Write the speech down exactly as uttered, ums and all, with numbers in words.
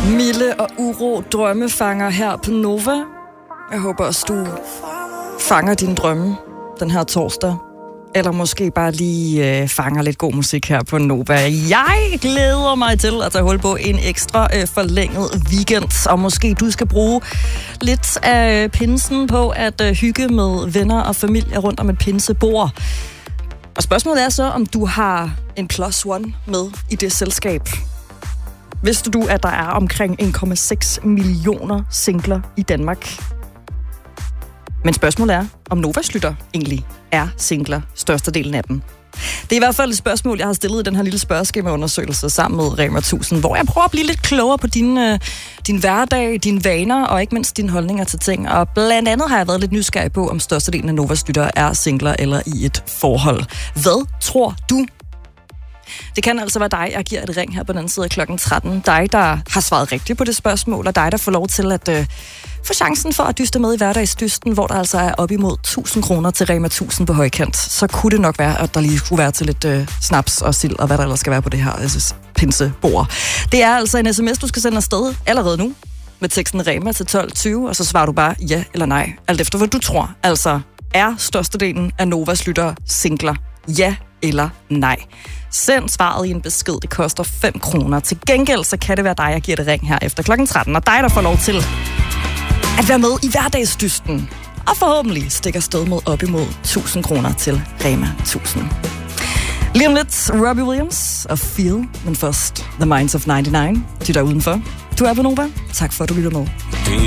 Mille og Uro drømmefanger her på Nova. Jeg håber også, du fanger dine drømme den her torsdag. Eller måske bare lige øh, fanger lidt god musik her på Nova. Jeg glæder mig til at tage hul på en ekstra øh, forlænget weekend. Og måske du skal bruge lidt af pinsen på at øh, hygge med venner og familie rundt om et pinsebord. Og spørgsmålet er så, om du har en plus one med i det selskab. Vidste du, at der er omkring en komma seks millioner singler i Danmark? Men spørgsmålet er, om Novas lytter egentlig er singler størstedelen af dem. Det er i hvert fald et spørgsmål, jeg har stillet i den her lille spørgeskemaundersøgelse sammen med Rema tusind, hvor jeg prøver at blive lidt klogere på din, øh, din hverdag, dine vaner og ikke mindst dine holdninger til ting. Og blandt andet har jeg været lidt nysgerrig på, om størstedelen af Novas lytter er singler eller i et forhold. Hvad tror du? Det kan altså være dig, jeg giver et ring her på den anden side af klokken tretten. Dig, der har svaret rigtigt på det spørgsmål, og dig, der får lov til at øh, få chancen for at dyste med i hverdagsdysten, hvor der altså er op imod tusind kroner til Rema tusind på højkant. Så kunne det nok være, at der lige skulle være til lidt øh, snaps og sild, og hvad der ellers skal være på det her altså, pinsebord. Det er altså en sms, du skal sende afsted allerede nu, med teksten Rema til tolv tyve, og så svarer du bare ja eller nej, alt efter hvad du tror. Altså, er størstedelen af Novas lyttere singler? Ja eller nej? Send svaret i en besked. Det koster fem kroner. Til gengæld, så kan det være dig, jeg giver det ring her efter klokken tretten. Og dig, der får lov til at være med i hverdagsdysten. Og forhåbentlig stikker sted med op imod tusind kroner til Rema tusind. Lige om lidt, Robbie Williams og Feel. Men først, The Minds of nioghalvfems. De der udenfor. Du er på Nova. Tak for, at du lytter med.